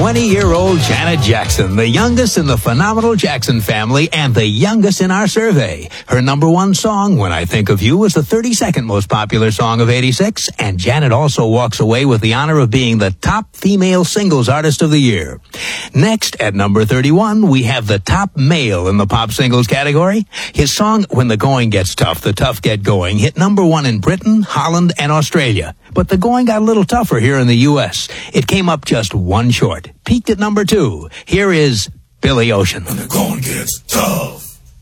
20-year-old Janet Jackson, the youngest in the phenomenal Jackson family and the youngest in our survey. Her number one song, When I Think of You, was the 32nd most popular song of '86, and Janet also walks away with the honor of being the top female singles artist of the year. Next, at number 31, we have the top male in the pop singles category. His song, When the Going Gets Tough, The Tough Get Going, hit number one in Britain, Holland, and Australia. But the going got a little tougher here in the U.S. It came up just one short. Peaked at number 2. Here is Billy Ocean. When the going gets tough.